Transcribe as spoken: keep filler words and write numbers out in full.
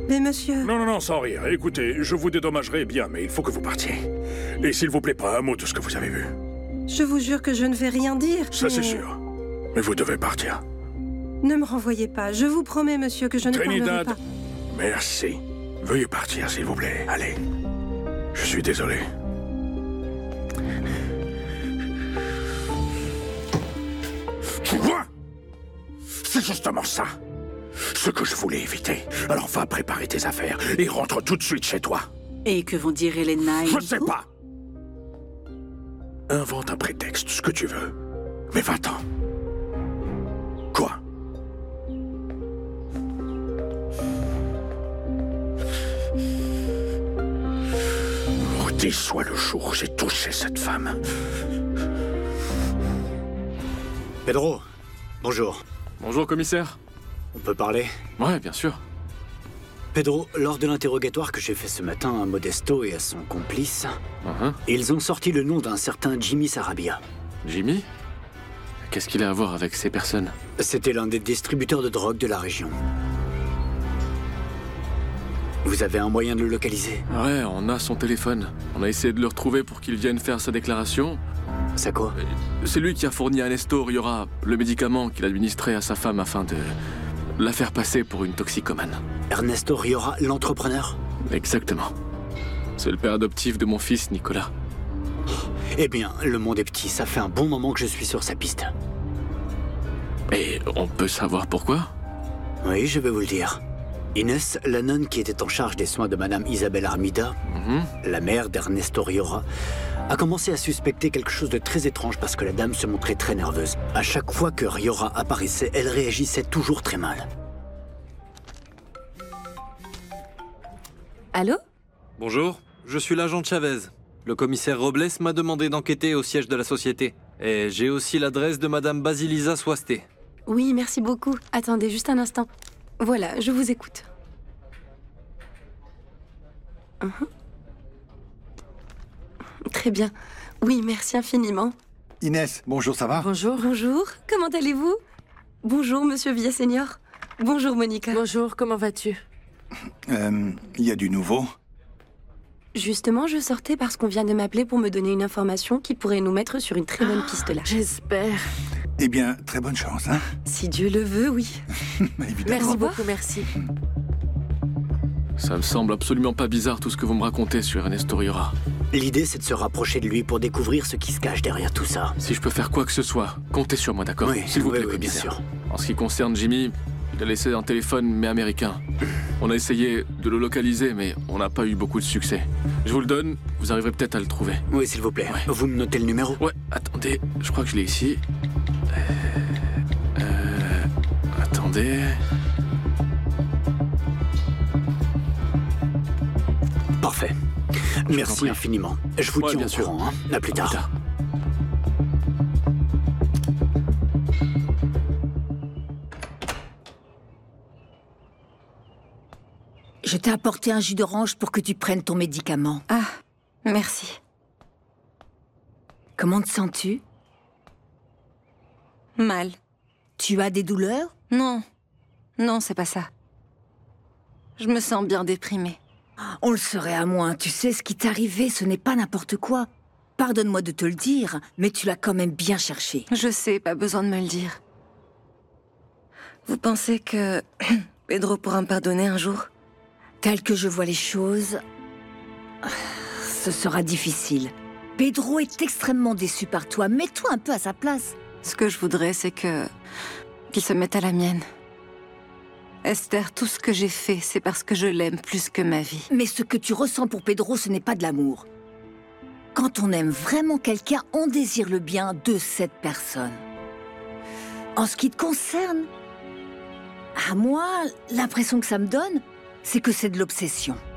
Mais monsieur... Non, non, non, sans rire. Écoutez, je vous dédommagerai bien, mais il faut que vous partiez. Et s'il vous plaît, pas un mot de ce que vous avez vu. Je vous jure que je ne vais rien dire. Ça, mais... c'est sûr. Mais vous devez partir. Ne me renvoyez pas. Je vous promets, monsieur, que je ne Trinidad, parlerai pas. merci. Veuillez partir, s'il vous plaît. Allez. Je suis désolé. Quoi? C'est justement ça. Ce que je voulais éviter. Alors va préparer tes affaires et rentre tout de suite chez toi. Et que vont dire Elena et Je Nico? sais pas. Invente un prétexte, ce que tu veux. Mais va-t'en. Quoi? Maudit soit le jour où j'ai touché cette femme. Pedro, bonjour. Bonjour, commissaire. On peut parler? Ouais, bien sûr. Pedro, lors de l'interrogatoire que j'ai fait ce matin à Modesto et à son complice, Uh-huh. ils ont sorti le nom d'un certain Jimmy Sarabia. Jimmy? Qu'est-ce qu'il a à voir avec ces personnes? C'était l'un des distributeurs de drogue de la région. Vous avez un moyen de le localiser? Ouais, on a son téléphone. On a essayé de le retrouver pour qu'il vienne faire sa déclaration. Ça quoi? C'est lui qui a fourni à Ernesto Riora le médicament qu'il administrait à sa femme afin de la faire passer pour une toxicomane. Ernesto Riora, l'entrepreneur? Exactement. C'est le père adoptif de mon fils, Nicolas. Eh bien, le monde est petit. Ça fait un bon moment que je suis sur sa piste. Et on peut savoir pourquoi? Oui, je vais vous le dire. Inès, la nonne qui était en charge des soins de Madame Isabelle Armida, Mhm. la mère d'Ernesto Riora, a commencé à suspecter quelque chose de très étrange parce que la dame se montrait très nerveuse. À chaque fois que Riora apparaissait, elle réagissait toujours très mal. Allô? Bonjour, je suis l'agent Chavez. Le commissaire Robles m'a demandé d'enquêter au siège de la société. Et j'ai aussi l'adresse de Madame Basilisa Swasté. Oui, merci beaucoup. Attendez juste un instant. Voilà, je vous écoute. Mhm. Très bien. Oui, merci infiniment. Inès, bonjour, ça va? Bonjour. Bonjour, comment allez-vous? Bonjour, monsieur Villaseñor. Bonjour, Monica. Bonjour, comment vas-tu? Euh, il y a du nouveau? Justement, je sortais parce qu'on vient de m'appeler pour me donner une information qui pourrait nous mettre sur une très bonne piste là. J'espère. Eh bien, très bonne chance, hein? Si Dieu le veut, oui. Évidemment. Merci beaucoup, merci. Ça me semble absolument pas bizarre tout ce que vous me racontez sur Ernesto Riora. L'idée, c'est de se rapprocher de lui pour découvrir ce qui se cache derrière tout ça. Si je peux faire quoi que ce soit, comptez sur moi, d'accord? Oui, S'il vous oui, plaît, oui, bien commissaire. sûr. En ce qui concerne Jimmy, il a laissé un téléphone, mais américain. On a essayé de le localiser, mais on n'a pas eu beaucoup de succès. Je vous le donne, vous arriverez peut-être à le trouver. Oui, s'il vous plaît. Ouais. Vous me notez le numéro? Ouais, attendez, je crois que je l'ai ici. Euh, euh, attendez... Parfait. Je vous en Merci prie. infiniment. Je vous Ouais, tiens bien au sûr. courant, hein. À plus À tard. plus tard. Je t'ai apporté un jus d'orange pour que tu prennes ton médicament. Ah, merci. Comment te sens-tu? Mal. Tu as des douleurs? Non. Non, c'est pas ça. Je me sens bien déprimée. On le saurait à moins. Tu sais, ce qui t'est arrivé, ce n'est pas n'importe quoi. Pardonne-moi de te le dire, mais tu l'as quand même bien cherché. Je sais, pas besoin de me le dire. Vous pensez que Pedro pourra me pardonner un jour? Tel que je vois les choses, ce sera difficile. Pedro est extrêmement déçu par toi. Mets-toi un peu à sa place. Ce que je voudrais, c'est que... qu'il se mette à la mienne. Esther, tout ce que j'ai fait, c'est parce que je l'aime plus que ma vie. Mais ce que tu ressens pour Pedro, ce n'est pas de l'amour. Quand on aime vraiment quelqu'un, on désire le bien de cette personne. En ce qui te concerne, à moi, l'impression que ça me donne, c'est que c'est de l'obsession.